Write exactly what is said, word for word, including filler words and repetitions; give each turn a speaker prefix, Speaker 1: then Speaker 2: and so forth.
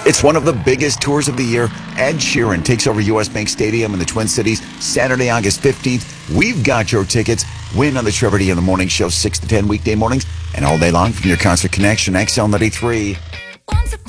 Speaker 1: It's one of the biggest tours of the year. Ed Sheeran takes over U S. Bank Stadium in the Twin Cities Saturday, August fifteenth. We've got your tickets. Win on the Trevor D in the Morning Show, six to ten weekday mornings and all day long from your Concert Connection, X L ninety-three.